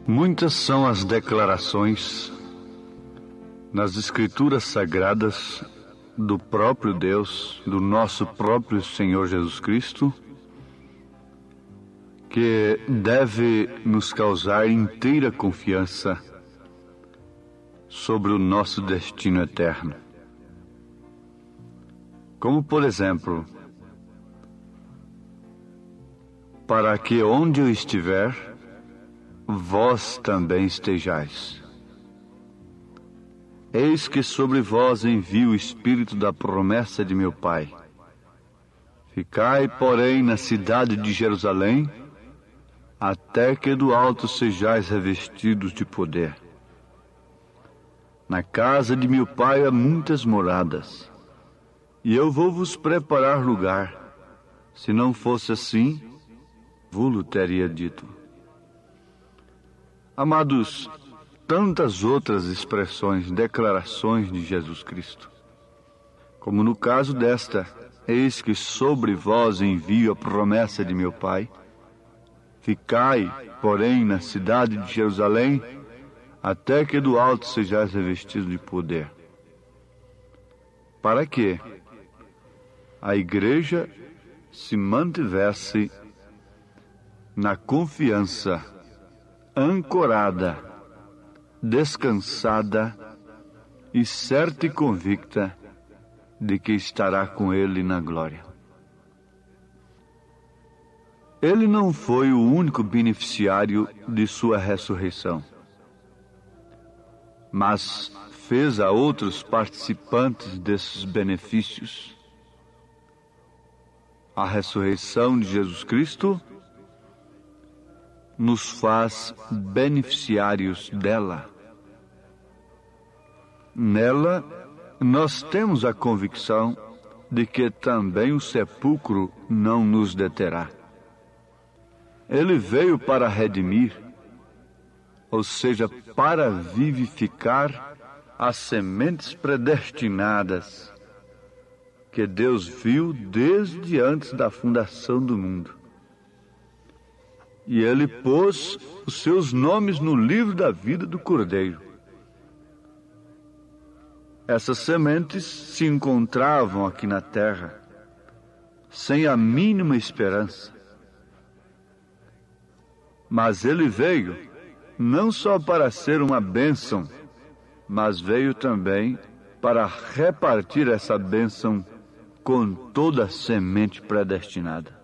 Muitas são as declarações nas Escrituras Sagradas do próprio Deus, do nosso próprio Senhor Jesus Cristo, que deve nos causar inteira confiança sobre o nosso destino eterno. Como, por exemplo, para que onde eu estiver, vós também estejais. Eis que sobre vós envio o Espírito da promessa de meu Pai. Ficai, porém, na cidade de Jerusalém, até que do alto sejais revestidos de poder. Na casa de meu Pai há muitas moradas, e eu vou vos preparar lugar. Se não fosse assim, vou-lo teria dito. Amados, tantas outras expressões, declarações de Jesus Cristo, como no caso desta: eis que sobre vós envio a promessa de meu Pai. Ficai, porém, na cidade de Jerusalém, até que do alto sejais revestidos de poder. Para que a igreja se mantivesse na confiança, ancorada, descansada e certa e convicta de que estará com Ele na glória. Ele não foi o único beneficiário de sua ressurreição, mas fez a outros participantes desses benefícios. A ressurreição de Jesus Cristo nos faz beneficiários dela. Nela, nós temos a convicção de que também o sepulcro não nos deterá. Ele veio para redimir, ou seja, para vivificar as sementes predestinadas que Deus viu desde antes da fundação do mundo. E Ele pôs os seus nomes no livro da vida do Cordeiro. Essas sementes se encontravam aqui na terra, sem a mínima esperança. Mas Ele veio, não só para ser uma bênção, mas veio também para repartir essa bênção com toda a semente predestinada.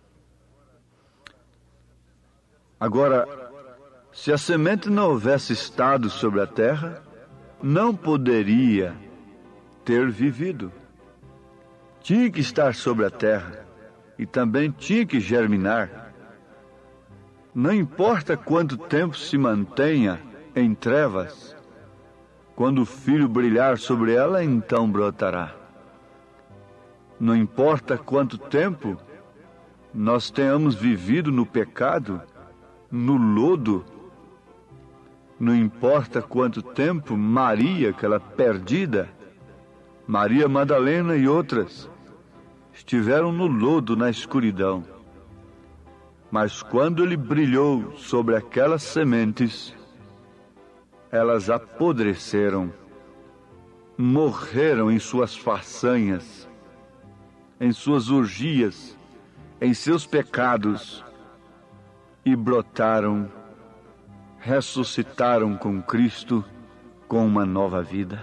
Agora, se a semente não houvesse estado sobre a terra, não poderia ter vivido. Tinha que estar sobre a terra e também tinha que germinar. Não importa quanto tempo se mantenha em trevas, quando o Filho brilhar sobre ela, então brotará. Não importa quanto tempo nós tenhamos vivido no pecado, no lodo, não importa quanto tempo Maria, aquela perdida, Maria Madalena e outras, estiveram no lodo, na escuridão. Mas quando Ele brilhou sobre aquelas sementes, elas apodreceram, morreram em suas façanhas, em suas orgias, em seus pecados, e brotaram, ressuscitaram com Cristo, com uma nova vida.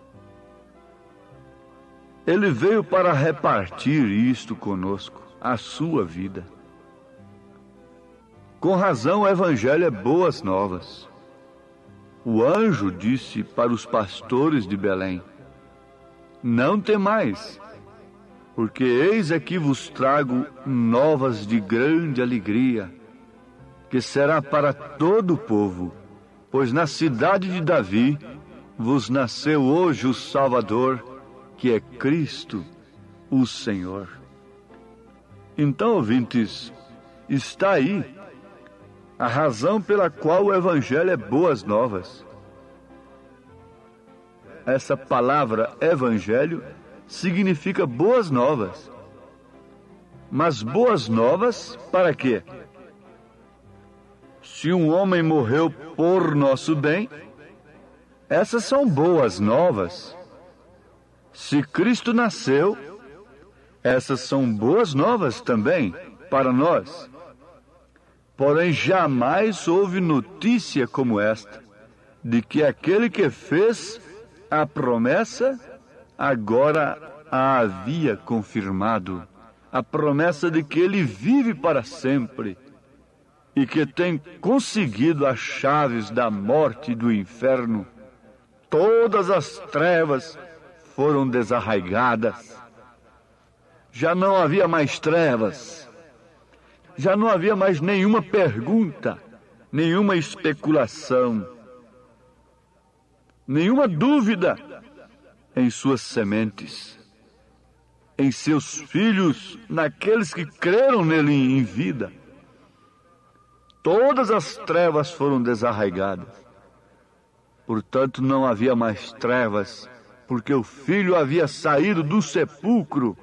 Ele veio para repartir isto conosco, a sua vida. Com razão, o Evangelho é boas novas. O anjo disse para os pastores de Belém: não temais, porque eis aqui vos trago novas de grande alegria, que será para todo o povo, pois na cidade de Davi vos nasceu hoje o Salvador, que é Cristo, o Senhor. Então, ouvintes, está aí a razão pela qual o Evangelho é boas novas. Essa palavra Evangelho significa boas novas. Mas boas novas para quê? se um homem morreu por nosso bem, essas são boas novas. Se Cristo nasceu, essas são boas novas também para nós. Porém, jamais houve notícia como esta, de que aquele que fez a promessa agora a havia confirmado. A promessa de que ele vive para sempre e que tem conseguido as chaves da morte e do inferno. Todas as trevas foram desarraigadas. Já não havia mais trevas. Já não havia mais nenhuma pergunta, nenhuma especulação, nenhuma dúvida em suas sementes, em seus filhos, naqueles que creram nele em vida. Todas as trevas foram desarraigadas. Portanto, não havia mais trevas, porque o Filho havia saído do sepulcro.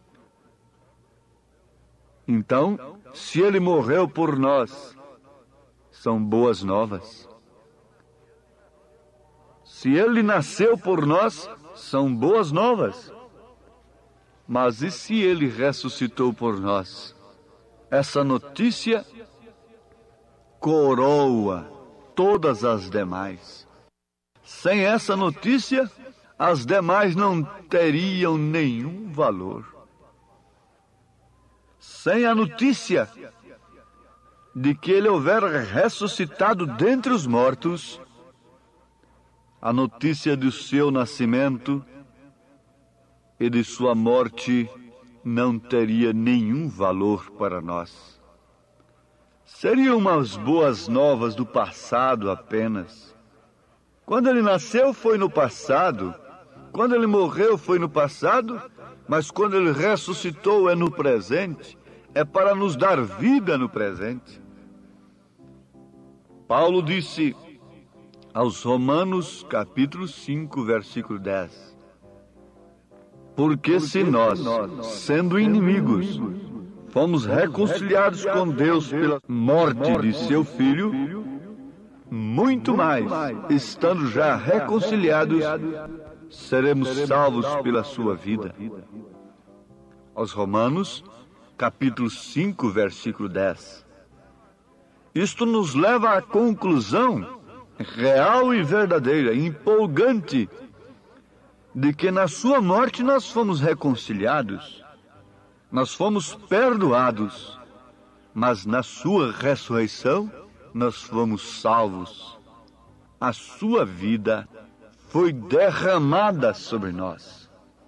Então, se ele morreu por nós, são boas novas. Se ele nasceu por nós, são boas novas. Mas e se ele ressuscitou por nós? Essa notícia coroa todas as demais. Sem essa notícia, as demais não teriam nenhum valor. Sem a notícia de que ele houver ressuscitado dentre os mortos, a notícia do seu nascimento e de sua morte não teria nenhum valor para nós. Seriam umas boas novas do passado apenas. Quando ele nasceu foi no passado, quando ele morreu foi no passado, mas quando ele ressuscitou é no presente, é para nos dar vida no presente. Paulo disse aos Romanos, capítulo 5, versículo 10. Porque se nós, sendo inimigos, fomos reconciliados com Deus pela morte de seu Filho, muito mais, estando já reconciliados, seremos salvos pela sua vida. Aos Romanos, capítulo 5, versículo 10. Isto nos leva à conclusão real e verdadeira, empolgante, de que na sua morte nós fomos reconciliados, nós fomos perdoados, mas na sua ressurreição nós fomos salvos. A sua vida foi derramada sobre nós.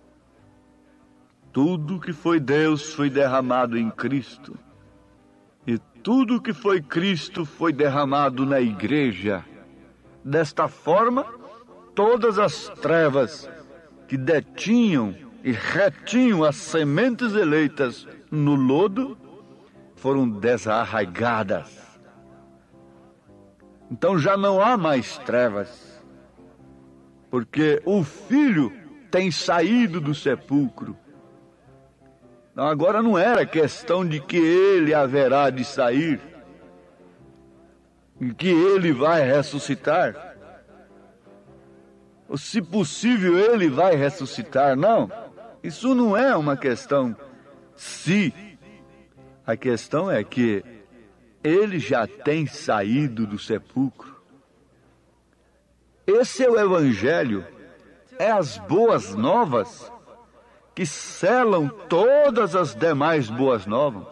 Tudo que foi Deus foi derramado em Cristo. E tudo que foi Cristo foi derramado na igreja. Desta forma, todas as trevas que detinham e retinham as sementes eleitas no lodo foram desarraigadas. Então já não há mais trevas, porque o Filho tem saído do sepulcro. Então agora não era questão de que ele haverá de sair, e que ele vai ressuscitar, ou se possível ele vai ressuscitar. Não, isso não é uma questão se. A questão é que ele já tem saído do sepulcro. Esse é o Evangelho, é as boas novas que selam todas as demais boas novas.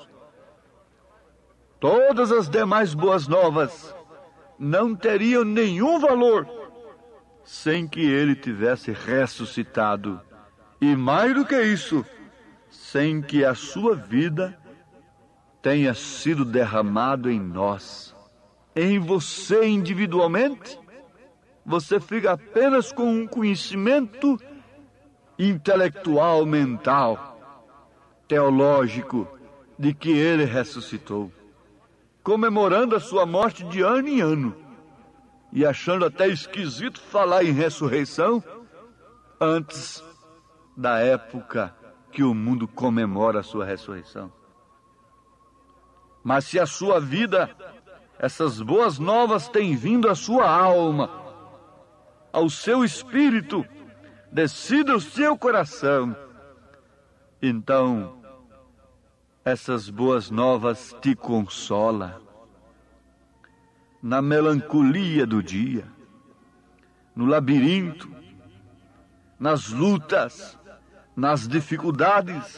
Todas as demais boas novas não teriam nenhum valor sem que ele tivesse ressuscitado. E mais do que isso, sem que a sua vida tenha sido derramado em nós. Em você individualmente, você fica apenas com um conhecimento intelectual, mental, teológico, de que ele ressuscitou, comemorando a sua morte de ano em ano, e achando até esquisito falar em ressurreição antes da época que o mundo comemora a sua ressurreição. Mas se a sua vida essas boas novas têm vindo à sua alma, ao seu espírito, descido ao seu coração. Então, essas boas novas te consolam na melancolia do dia, no labirinto, nas lutas, nas dificuldades.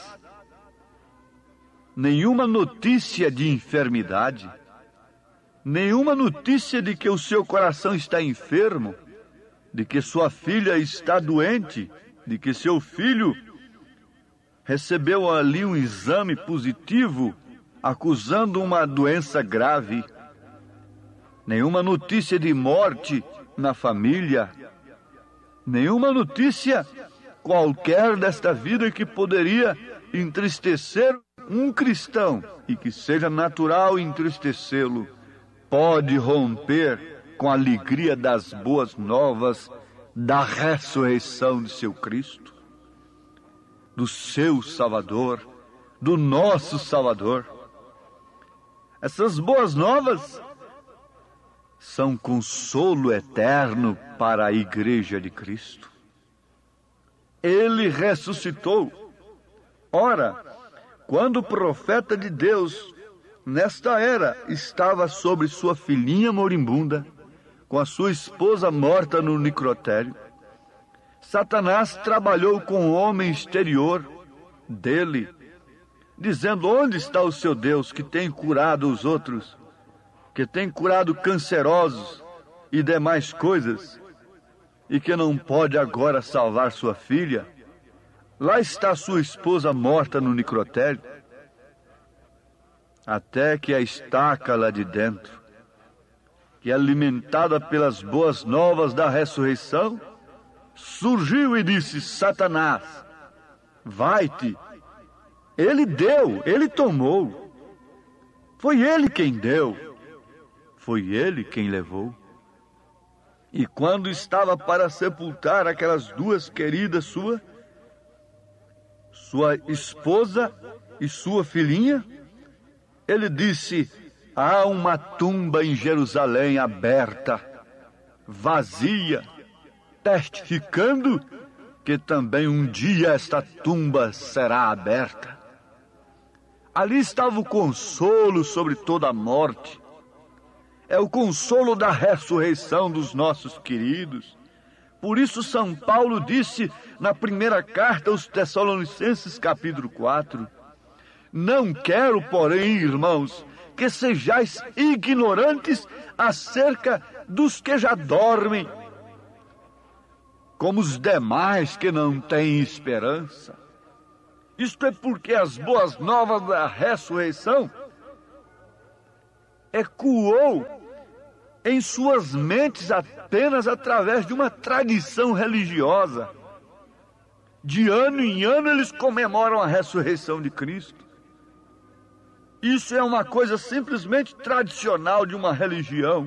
Nenhuma notícia de enfermidade, nenhuma notícia de que o seu coração está enfermo, de que sua filha está doente, de que seu filho recebeu ali um exame positivo acusando uma doença grave. Nenhuma notícia de morte na família, nenhuma notícia qualquer desta vida que poderia entristecer um cristão e que seja natural entristecê-lo, pode romper com a alegria das boas novas da ressurreição de seu Cristo, do seu Salvador, do nosso Salvador. Essas boas novas são consolo eterno para a Igreja de Cristo. Ele ressuscitou. Ora, quando o profeta de Deus, nesta era, estava sobre sua filhinha moribunda, com a sua esposa morta no necrotério, Satanás trabalhou com o homem exterior dele, dizendo: onde está o seu Deus que tem curado os outros, que tem curado cancerosos e demais coisas, e que não pode agora salvar sua filha? Lá está sua esposa morta no necrotério. Até que a estaca lá de dentro, que alimentada pelas boas novas da ressurreição, surgiu e disse: Satanás, vai-te. Ele deu, ele tomou. Foi ele quem deu, foi ele quem levou. E quando estava para sepultar aquelas duas queridas sua esposa e sua filhinha, ele disse: há uma tumba em Jerusalém aberta, vazia, testificando que também um dia esta tumba será aberta. Ali estava o consolo sobre toda a morte. É o consolo da ressurreição dos nossos queridos. Por isso São Paulo disse na primeira carta aos Tessalonicenses, capítulo 4, não quero, porém, irmãos, que sejais ignorantes acerca dos que já dormem, como os demais que não têm esperança. Isto é porque as boas novas da ressurreição ecoou em suas mentes apenas através de uma tradição religiosa. De ano em ano eles comemoram a ressurreição de Cristo. Isso é uma coisa simplesmente tradicional de uma religião.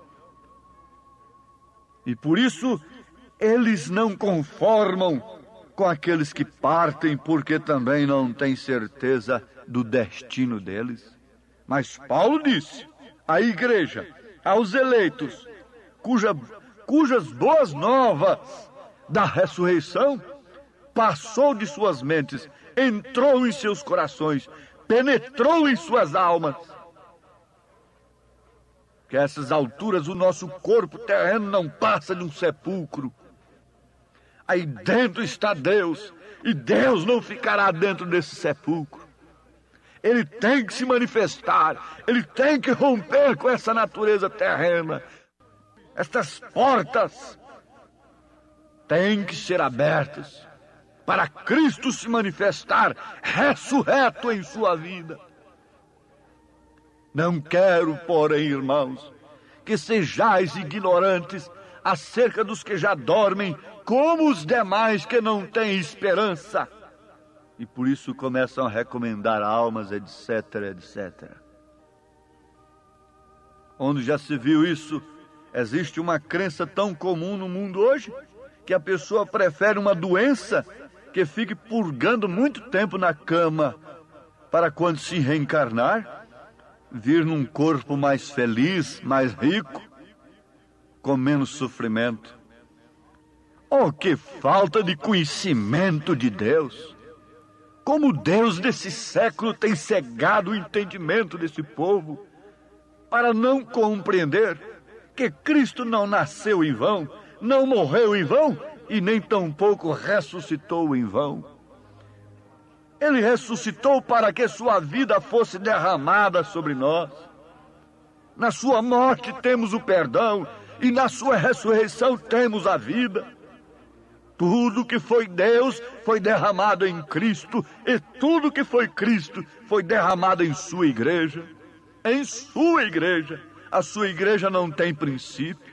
E por isso eles não conformam com aqueles que partem, porque também não têm certeza do destino deles. Mas Paulo disse à igreja, aos eleitos, cujas boas novas da ressurreição passou de suas mentes, entrou em seus corações, penetrou em suas almas. Que a essas alturas o nosso corpo terreno não passa de um sepulcro. Aí dentro está Deus, e Deus não ficará dentro desse sepulcro. Ele tem que se manifestar, ele tem que romper com essa natureza terrena. Estas portas têm que ser abertas para Cristo se manifestar ressurreto em sua vida. Não quero, porém, irmãos, que sejais ignorantes acerca dos que já dormem, como os demais que não têm esperança. E por isso começam a recomendar almas, etc, etc. Onde já se viu isso, existe uma crença tão comum no mundo hoje, que a pessoa prefere uma doença que fique purgando muito tempo na cama, para quando se reencarnar, vir num corpo mais feliz, mais rico, com menos sofrimento. Oh, que falta de conhecimento de Deus! Como Deus desse século tem cegado o entendimento desse povo para não compreender que Cristo não nasceu em vão, não morreu em vão e nem tampouco ressuscitou em vão. Ele ressuscitou para que sua vida fosse derramada sobre nós. Na sua morte temos o perdão e na sua ressurreição temos a vida. Tudo que foi Deus foi derramado em Cristo, e tudo que foi Cristo foi derramado em sua igreja. Em sua igreja. A sua igreja não tem princípio.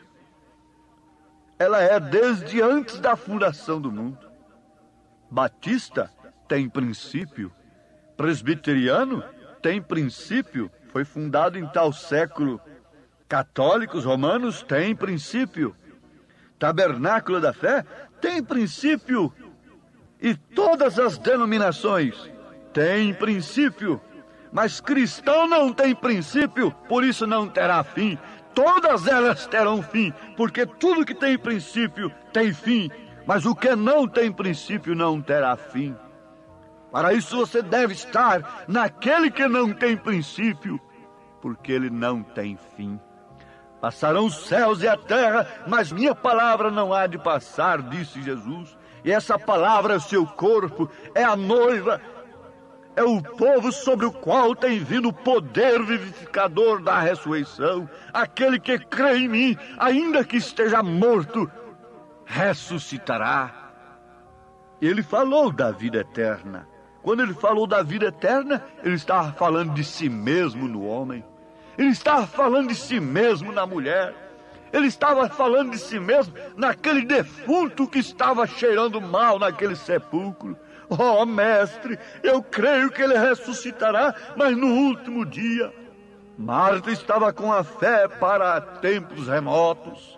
Ela é desde antes da fundação do mundo. Batista tem princípio. Presbiteriano tem princípio. Foi fundado em tal século. Católicos romanos têm princípio. Tabernáculo da Fé tem princípio. E todas as denominações têm princípio. Mas cristão não tem princípio, por isso não terá fim. Todas elas terão fim, porque tudo que tem princípio tem fim. Mas o que não tem princípio não terá fim. Para isso você deve estar naquele que não tem princípio, porque ele não tem fim. Passarão os céus e a terra, mas minha palavra não há de passar, disse Jesus. E essa palavra é o seu corpo, é a noiva, é o povo sobre o qual tem vindo o poder vivificador da ressurreição. Aquele que crê em mim, ainda que esteja morto, ressuscitará. Ele falou da vida eterna. Quando ele falou da vida eterna, ele estava falando de si mesmo no homem. Ele estava falando de si mesmo na mulher. Ele estava falando de si mesmo naquele defunto que estava cheirando mal naquele sepulcro. Oh, mestre, eu creio que ele ressuscitará, mas no último dia. Marta estava com a fé para tempos remotos.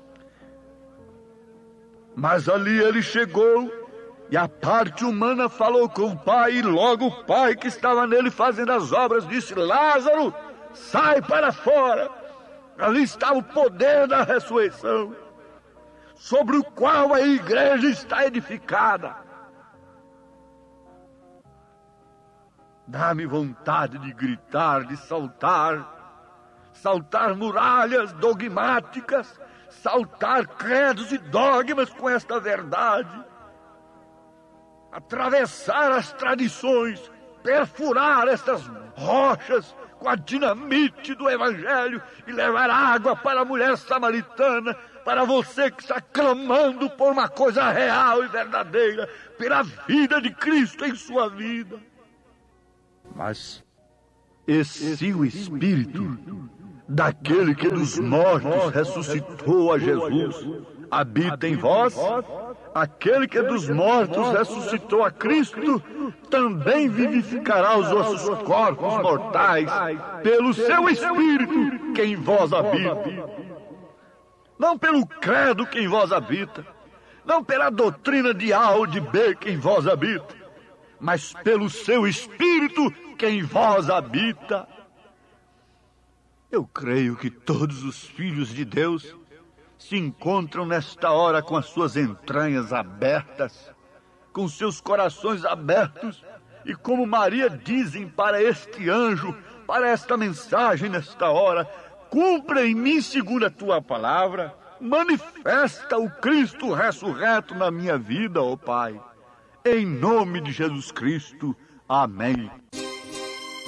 Mas ali ele chegou e a parte humana falou com o pai, e logo o pai que estava nele fazendo as obras disse: Lázaro, sai para fora. Ali estava o poder da ressurreição, sobre o qual a igreja está edificada. Dá-me vontade de gritar, de saltar muralhas dogmáticas, saltar credos e dogmas com esta verdade, atravessar as tradições, perfurar estas rochas com a dinamite do Evangelho e levar água para a mulher samaritana, para você que está clamando por uma coisa real e verdadeira, pela vida de Cristo em sua vida. Mas e se o Espírito daquele que dos mortos ressuscitou a Jesus habita em vós, aquele que dos mortos ressuscitou a Cristo também vivificará os vossos corpos mortais pelo seu Espírito que em vós habita. Não pelo credo que em vós habita, não pela doutrina de A ou de B que em vós habita, mas pelo seu Espírito que em vós habita. Eu creio que todos os filhos de Deus se encontram nesta hora com as suas entranhas abertas, com seus corações abertos, e como Maria dizem para este anjo, para esta mensagem nesta hora: cumpra em mim segundo a tua palavra, manifesta o Cristo ressurreto na minha vida, ó Pai. Em nome de Jesus Cristo, amém.